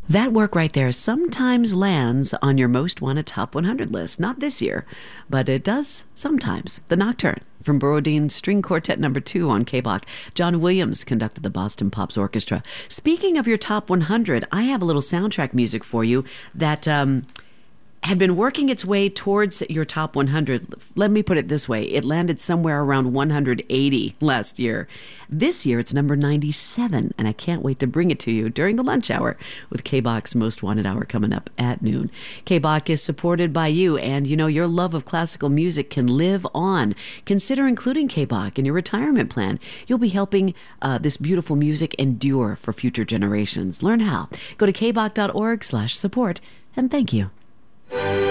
That work right there sometimes lands on your most wanted top 100 list. Not this year, but it does sometimes. The Nocturne from Borodin String Quartet Number 2 on KBach. John Williams conducted the Boston Pops Orchestra. Speaking of your top 100, I have a little soundtrack music for you that had been working its way towards your top 100. Let me put it this way. It landed somewhere around 180 last year. This year, it's number 97, and I can't wait to bring it to you during the lunch hour with K-Bach's Most Wanted Hour coming up at noon. K-Bach is supported by you, and you know your love of classical music can live on. Consider including K-Bach in your retirement plan. You'll be helping this beautiful music endure for future generations. Learn how. Go to kbach.org/support, and thank you.